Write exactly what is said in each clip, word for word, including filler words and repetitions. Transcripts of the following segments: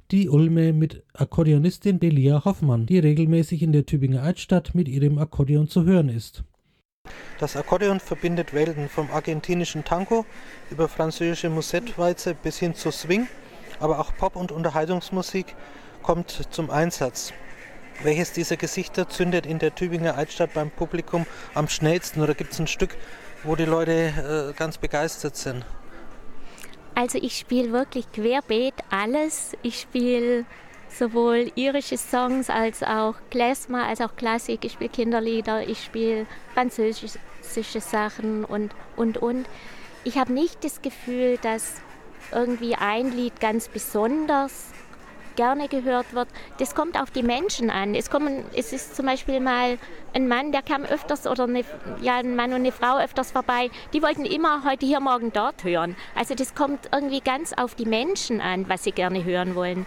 Die Ulme mit Akkordeonistin Delia Hoffmann, die regelmäßig in der Tübinger Altstadt mit ihrem Akkordeon zu hören ist. Das Akkordeon verbindet Welten, vom argentinischen Tango über französische Musette-Walze bis hin zu Swing, aber auch Pop- und Unterhaltungsmusik kommt zum Einsatz. Welches dieser Gesichter zündet in der Tübinger Altstadt beim Publikum am schnellsten, oder gibt es ein Stück, wo die Leute äh, ganz begeistert sind? Also ich spiele wirklich querbeet alles. Ich spiele sowohl irische Songs als auch Klezmer, als auch Klassik. Ich spiele Kinderlieder, ich spiele französische Sachen und, und, und. Ich habe nicht das Gefühl, dass irgendwie ein Lied ganz besonders gerne gehört wird. Das kommt auf die Menschen an. Es, kommen, es ist zum Beispiel mal ein Mann, der kam öfters, oder eine, ja, ein Mann und eine Frau öfters vorbei, die wollten immer heute hier, morgen dort hören. Also das kommt irgendwie ganz auf die Menschen an, was sie gerne hören wollen.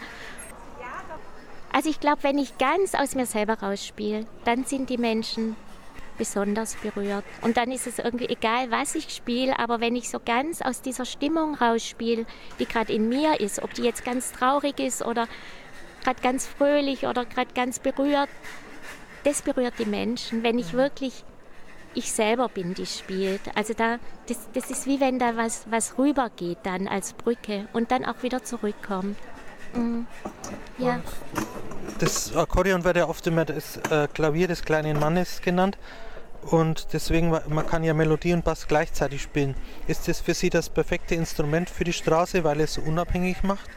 Also ich glaube, wenn ich ganz aus mir selber rausspiele, dann sind die Menschen besonders berührt. Und dann ist es irgendwie egal, was ich spiele, aber wenn ich so ganz aus dieser Stimmung rausspiele, die gerade in mir ist, ob die jetzt ganz traurig ist oder gerade ganz fröhlich oder gerade ganz berührt, das berührt die Menschen, wenn ich wirklich ich selber bin, die spielt. Also da, das, das ist wie wenn da was, was rübergeht dann als Brücke und dann auch wieder zurückkommt. Mhm. Ja. Das Akkordeon wird ja oft immer das äh, Klavier des kleinen Mannes genannt. Und deswegen, man kann ja Melodie und Bass gleichzeitig spielen. Ist das für Sie das perfekte Instrument für die Straße, weil es so unabhängig macht?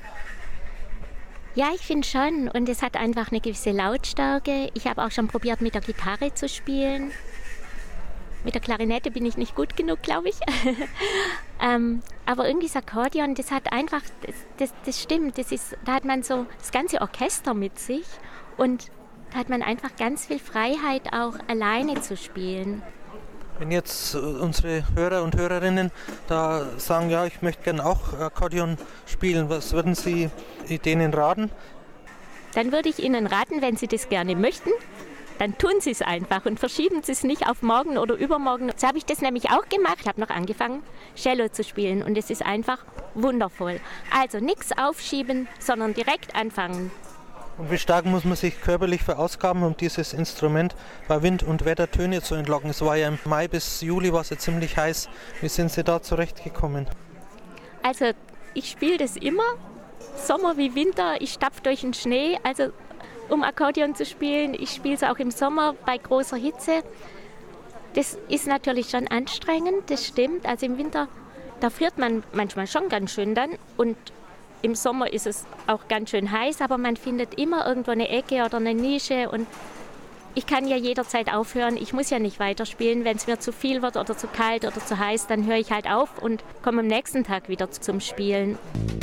Ja, ich finde schon. Und es hat einfach eine gewisse Lautstärke. Ich habe auch schon probiert, mit der Gitarre zu spielen. Mit der Klarinette bin ich nicht gut genug, glaube ich. ähm, aber irgendwie das Akkordeon, das hat einfach, das, das, das stimmt. Das ist, da hat man so das ganze Orchester mit sich. Und da hat man einfach ganz viel Freiheit, auch alleine zu spielen. Wenn jetzt unsere Hörer und Hörerinnen da sagen, ja, ich möchte gerne auch Akkordeon spielen, was würden Sie denen raten? Dann würde ich Ihnen raten, wenn Sie das gerne möchten, dann tun Sie es einfach und verschieben Sie es nicht auf morgen oder übermorgen. So habe ich das nämlich auch gemacht. Ich habe noch angefangen, Cello zu spielen und es ist einfach wundervoll. Also nichts aufschieben, sondern direkt anfangen. Und wie stark muss man sich körperlich verausgaben, um dieses Instrument bei Wind und Wetter Töne zu entlocken? Es war ja im Mai bis Juli war es ja ziemlich heiß. Wie sind Sie da zurechtgekommen? Also ich spiele das immer, Sommer wie Winter. Ich stapfe durch den Schnee, also um Akkordeon zu spielen. Ich spiele es auch im Sommer bei großer Hitze. Das ist natürlich schon anstrengend, das stimmt. Also im Winter, da friert man manchmal schon ganz schön dann und im Sommer ist es auch ganz schön heiß, aber man findet immer irgendwo eine Ecke oder eine Nische und ich kann ja jederzeit aufhören. Ich muss ja nicht weiterspielen. Wenn es mir zu viel wird oder zu kalt oder zu heiß, dann höre ich halt auf und komme am nächsten Tag wieder zum Spielen.